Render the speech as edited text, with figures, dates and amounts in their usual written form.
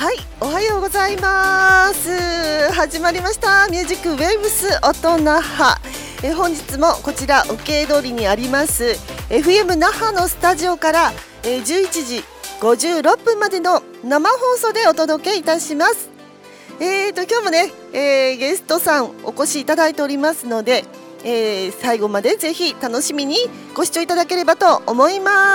はい、おはようございます。始まりましたミュージックウェーブス音那覇。本日もこちら時計通りにあります FM 那覇のスタジオから、11時56分までの生放送でお届けいたします。今日もね、ゲストさんお越しいただいておりますので、最後までぜひ楽しみにご視聴いただければと思います。